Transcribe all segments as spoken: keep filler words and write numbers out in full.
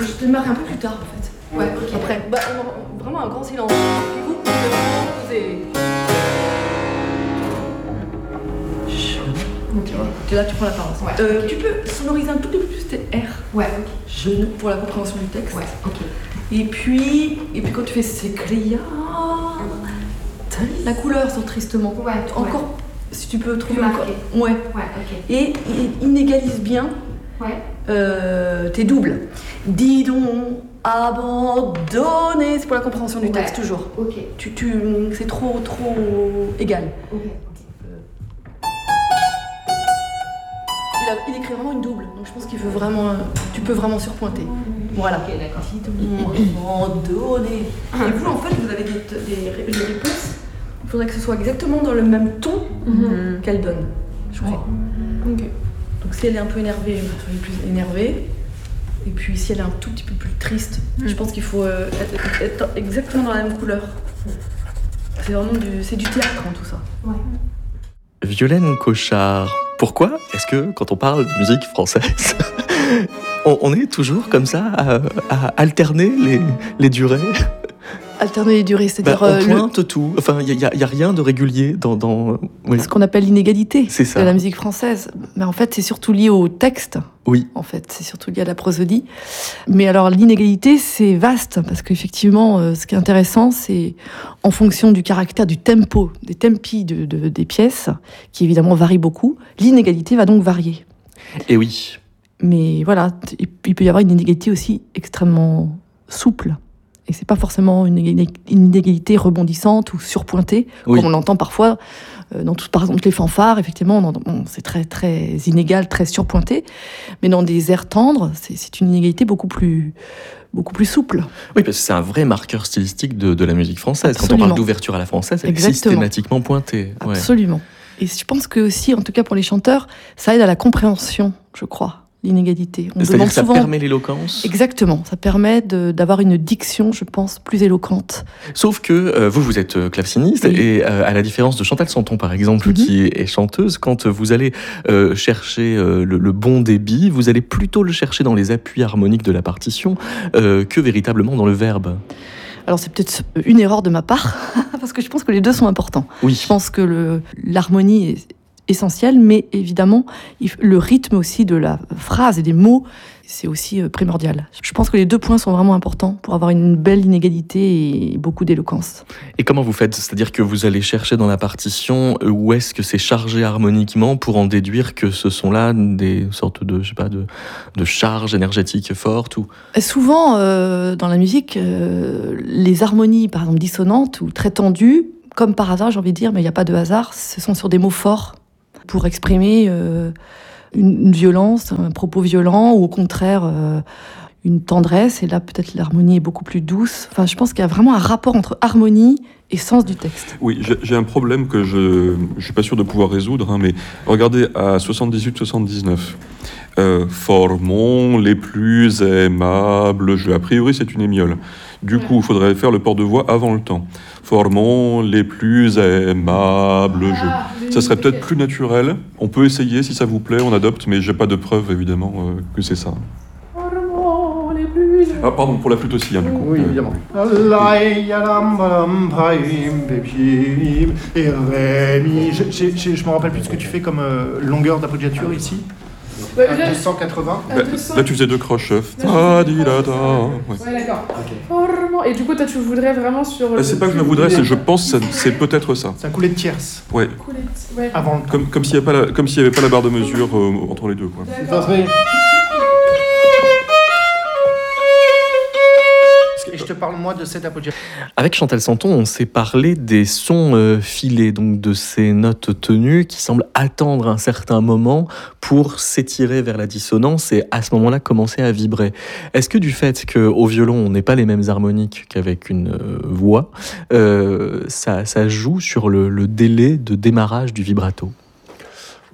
je démarre un peu plus tard en fait. Ouais, ok. Après, bah, on, vraiment un grand silence. Puis vous, vous devez vraiment poser. Tu vois, et là tu prends la parole. Ouais, euh, okay. Tu peux sonoriser un tout petit peu plus tes R. Ouais, ok. Je, pour la compréhension du texte. Ouais, ok. Et puis, et puis quand tu fais ces cria, la couleur sort tristement. Ouais, encore, ouais. Si tu peux trouver plus encore. marqué. Ouais. Ouais, ok. Et, et inégalise bien ouais. euh, tes doubles. Dis donc, abandonner, c'est pour la compréhension du texte ouais. toujours. Ok. Tu, tu, c'est trop, trop égal. Ok. Il, a, il écrit vraiment une double, donc je pense qu'il veut vraiment, tu peux vraiment surpointer. Voilà. Ok, d'accord. Dis donc, abandonner. Et vous, en fait, vous avez des, des, des réponses. Il faudrait que ce soit exactement dans le même ton mm-hmm. qu'elle donne, je crois. Ouais. Okay. Donc si elle est un peu énervée, elle est plus énervée. Et puis si elle est un tout petit peu plus triste, mm. je pense qu'il faut euh, être, être exactement dans la même couleur. C'est vraiment du, c'est du théâtre en tout ça. Ouais. Violaine Cochard, pourquoi est-ce que quand on parle de musique française, on, on est toujours comme ça à, à alterner les, les durées ? Alterner les durées, c'est-à-dire... Bah, on euh, pointe le... tout, enfin il n'y a, a, a rien de régulier dans... dans... Oui. Ce qu'on appelle l'inégalité c'est ça. De la musique française. Mais en fait, c'est surtout lié au texte. Oui. En fait, c'est surtout lié à la prosodie. Mais alors, l'inégalité, c'est vaste, parce qu'effectivement, euh, ce qui est intéressant, c'est en fonction du caractère, du tempo, des tempi de, de, des pièces, qui évidemment varient beaucoup, l'inégalité va donc varier. Et oui. Mais voilà, il peut y avoir une inégalité aussi extrêmement souple. Et c'est pas forcément une inégalité rebondissante ou surpointée, oui. Comme on l'entend parfois dans tout, par exemple les fanfares. Effectivement, on entend, bon, c'est très très inégal, très surpointé. Mais dans des airs tendres, c'est, c'est une inégalité beaucoup plus beaucoup plus souple. Oui, parce que c'est un vrai marqueur stylistique de, de la musique française. Absolument. Quand on parle d'ouverture à la française, elle Exactement. Est systématiquement pointée. Ouais. Absolument. Et je pense que aussi, en tout cas pour les chanteurs, ça aide à la compréhension, je crois. L'inégalité. On C'est-à-dire que ça souvent... permet l'éloquence. Exactement, ça permet de, d'avoir une diction, je pense, plus éloquente. Sauf que euh, vous, vous êtes claveciniste, oui. Et euh, à la différence de Chantal Santon, par exemple, mm-hmm. qui est, est chanteuse, quand vous allez euh, chercher euh, le, le bon débit, vous allez plutôt le chercher dans les appuis harmoniques de la partition euh, que véritablement dans le verbe. Alors c'est peut-être une erreur de ma part, parce que je pense que les deux sont importants. Oui. Je pense que le, l'harmonie est essentiel, mais évidemment, le rythme aussi de la phrase et des mots, c'est aussi primordial. Je pense que les deux points sont vraiment importants pour avoir une belle inégalité et beaucoup d'éloquence. Et comment vous faites ? C'est-à-dire que vous allez chercher dans la partition où est-ce que c'est chargé harmoniquement pour en déduire que ce sont là des sortes de, je sais pas, de, de charges énergétiques fortes ou... Souvent, euh, dans la musique, euh, les harmonies, par exemple, dissonantes ou très tendues, comme par hasard, j'ai envie de dire, mais il n'y a pas de hasard, ce sont sur des mots forts, pour exprimer euh, une, une violence, un propos violent, ou au contraire euh, une tendresse. Et là, peut-être l'harmonie est beaucoup plus douce. Enfin, je pense qu'il y a vraiment un rapport entre harmonie et sens du texte. Oui, j'ai, j'ai un problème que je ne suis pas sûr de pouvoir résoudre, hein, mais regardez à soixante-dix-huit soixante-dix-neuf. Euh, formons les plus aimables jeux. A priori, c'est une émiole. Du coup, il faudrait faire le port de voix avant le temps. Formons les plus aimables jeux. Ça serait peut-être plus naturel. On peut essayer si ça vous plaît, on adopte, mais j'ai pas de preuve évidemment euh, que c'est ça. Ah pardon, pour la flûte aussi, hein, du coup. Oui, évidemment. Je, je, je me rappelle plus de ce que tu fais comme euh, longueur d'appoggiature ici. Ouais, à deux cent quatre-vingts. Là, là, tu faisais deux croches. Ah, di da da. Ouais, d'accord. Okay. Et du coup, toi, tu voudrais vraiment sur. Ah, c'est pas que je le voudrais, c'est je pense que c'est peut-être ça. C'est un couplet de tierce. Ouais. ouais. Avant. Comme, comme s'il n'y avait, avait pas la barre de mesure euh, entre les deux, quoi. Et je te parle, moi, de cette appoggiature. Avec Chantal Santon, on s'est parlé des sons euh, filés, donc de ces notes tenues qui semblent attendre un certain moment pour s'étirer vers la dissonance et à ce moment-là commencer à vibrer. Est-ce que du fait qu'au violon, on n'ait pas les mêmes harmoniques qu'avec une euh, voix, euh, ça, ça joue sur le, le délai de démarrage du vibrato ?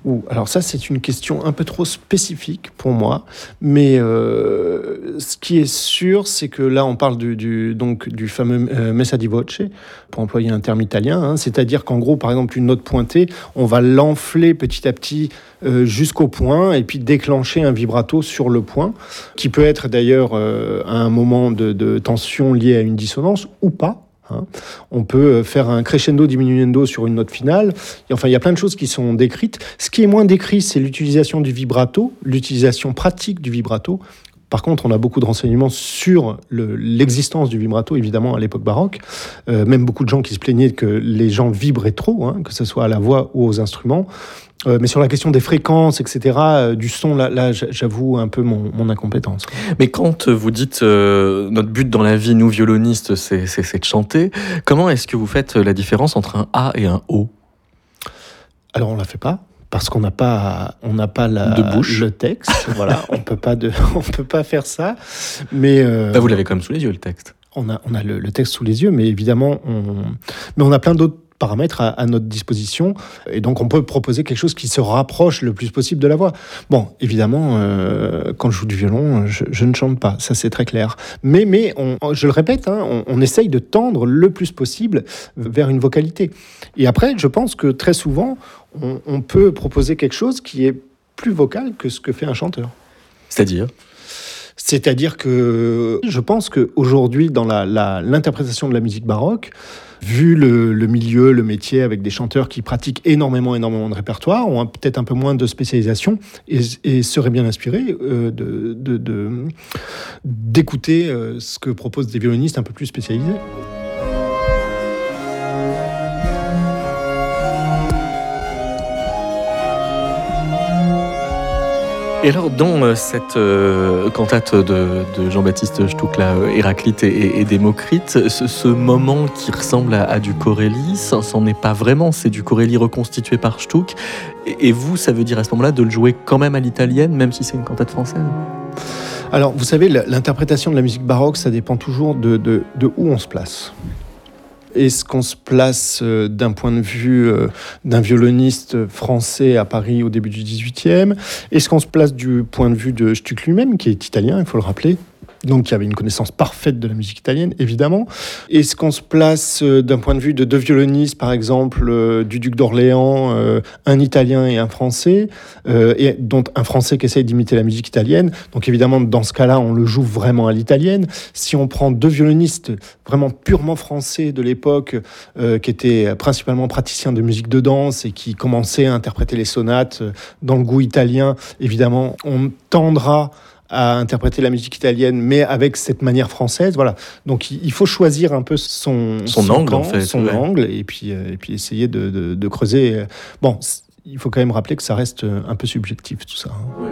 Ouh, alors ça, c'est une question un peu trop spécifique pour moi, mais euh, ce qui est sûr, c'est que là, on parle du, du, donc, du fameux euh, messa di voce, pour employer un terme italien, hein, c'est-à-dire qu'en gros, par exemple, une note pointée, on va l'enfler petit à petit euh, jusqu'au point et puis déclencher un vibrato sur le point, qui peut être d'ailleurs euh, à un moment de, de tension lié à une dissonance ou pas. Hein. On peut faire un crescendo diminuendo sur une note finale. Et enfin, il y a plein de choses qui sont décrites. Ce qui est moins décrit, c'est l'utilisation du vibrato, l'utilisation pratique du vibrato. Par contre, on a beaucoup de renseignements sur le, l'existence du vibrato, évidemment, à l'époque baroque. Euh, même beaucoup de gens qui se plaignaient que les gens vibraient trop, hein, que ce soit à la voix ou aux instruments. Euh, mais sur la question des fréquences, et cetera, euh, du son, là, là j'avoue un peu mon, mon incompétence. Mais quand vous dites euh, notre but dans la vie, nous violonistes, c'est, c'est, c'est de chanter, comment est-ce que vous faites la différence entre un A et un O ? Alors, on ne la fait pas. Parce qu'on n'a pas, on n'a pas la, de bouche. Le texte, voilà, on peut pas de, on peut pas faire ça. Mais euh, bah vous l'avez quand même sous les yeux, le texte. On a, on a le, le texte sous les yeux, mais évidemment, on, mais on a plein d'autres paramètres à, à notre disposition, et donc on peut proposer quelque chose qui se rapproche le plus possible de la voix. Bon, évidemment, euh, quand je joue du violon, je, je ne chante pas, ça c'est très clair. Mais, mais on, je le répète, hein, on, on essaye de tendre le plus possible vers une vocalité. Et après, je pense que très souvent, on, on peut proposer quelque chose qui est plus vocal que ce que fait un chanteur. C'est-à-dire ? C'est-à-dire que je pense qu'aujourd'hui, dans la, la, l'interprétation de la musique baroque, vu le, le milieu, le métier, avec des chanteurs qui pratiquent énormément, énormément de répertoire, ont un, peut-être un peu moins de spécialisation et, et seraient bien inspirés euh, de, de, de, d'écouter euh, ce que proposent des violonistes un peu plus spécialisés. Et alors, dans cette euh, cantate de, de Jean-Baptiste Stuck, là, Héraclite et, et Démocrite, ce, ce moment qui ressemble à, à du Corelli, ça n'en est pas vraiment, c'est du Corelli reconstitué par Stuck. Et, et vous, ça veut dire à ce moment-là de le jouer quand même à l'italienne, même si c'est une cantate française ? Alors, vous savez, l'interprétation de la musique baroque, ça dépend toujours de, de, de où on se place. Est-ce qu'on se place euh, d'un point de vue euh, d'un violoniste français à Paris au début du dix-huitième ? Est-ce qu'on se place du point de vue de Stuck lui-même, qui est italien, il faut le rappeler ? Donc, qui avait une connaissance parfaite de la musique italienne, évidemment. Est-ce qu'on se place euh, d'un point de vue de deux violonistes, par exemple, euh, du duc d'Orléans, euh, un Italien et un Français, euh, et dont un Français qui essaye d'imiter la musique italienne. Donc, évidemment, dans ce cas-là, on le joue vraiment à l'italienne. Si on prend deux violonistes vraiment purement français de l'époque, euh, qui étaient principalement praticiens de musique de danse et qui commençaient à interpréter les sonates dans le goût italien, évidemment, on tendra à interpréter la musique italienne, mais avec cette manière française, voilà. Donc il faut choisir un peu son, son, son angle, camp, en fait, son ouais. angle, et puis et puis essayer de, de, de creuser. Bon, il faut quand même rappeler que ça reste un peu subjectif tout ça. Hein.